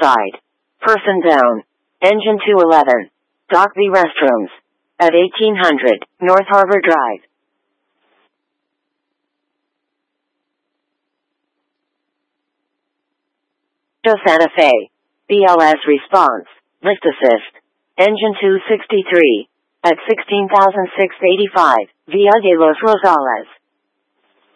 inside. Person down. Engine 211. Dock B restrooms. At 1800 North Harbor Drive. Santa Fe. BLS response. Lift assist. Engine 263. At 16,685. Via de los Rosales.